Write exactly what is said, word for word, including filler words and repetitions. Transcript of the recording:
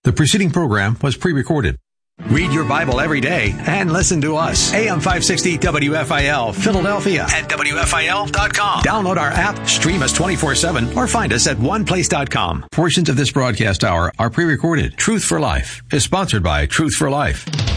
The preceding program was pre-recorded. Read your Bible every day and listen to us. A M five sixty W F I L, Philadelphia at W F I L dot com. Download our app, stream us twenty-four seven, or find us at one place dot com. Portions of this broadcast hour are pre-recorded. Truth for Life is sponsored by Truth for Life.